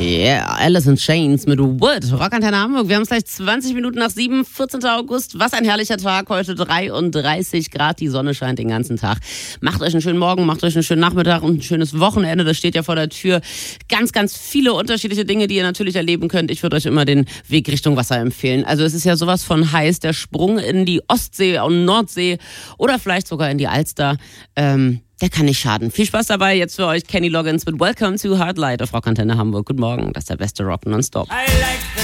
Yeah, Alice in Chains mit Wood. Rockantenne Hamburg. Wir haben es gleich 20 Minuten nach 7, 14. August. Was ein herrlicher Tag. Heute 33 Grad. Die Sonne scheint den ganzen Tag. Macht euch einen schönen Morgen, macht euch einen schönen Nachmittag und ein schönes Wochenende. Das steht ja vor der Tür. Ganz, ganz viele unterschiedliche Dinge, die ihr natürlich erleben könnt. Ich würde euch immer den Weg Richtung Wasser empfehlen. Also es ist ja sowas von heiß. Der Sprung in die Ostsee und Nordsee oder vielleicht sogar in die Alster. Der kann nicht schaden. Viel Spaß dabei. Jetzt für euch Kenny Loggins mit Welcome to Hard Light auf Rockantenne Hamburg. Guten Morgen, das ist der beste Rock nonstop. I like the